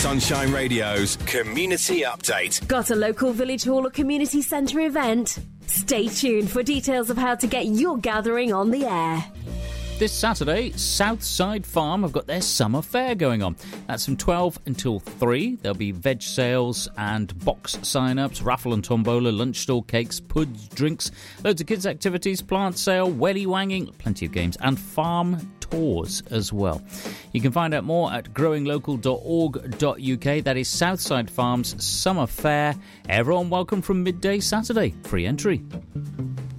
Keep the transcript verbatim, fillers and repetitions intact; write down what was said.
Sunshine Radio's Community Update. Got a local village hall or community centre event? Stay tuned for details of how to get your gathering on the air. This Saturday, Southside Farm have got their summer fair going on. That's from twelve until three. There'll be veg sales and box sign-ups, raffle and tombola, lunch stall, cakes, puds, drinks, loads of kids' activities, plant sale, welly wanging, plenty of games, and farm tours as well. You can find out more at growing local dot org dot U K. That is Southside Farm's summer fair. Everyone welcome from midday Saturday. Free entry.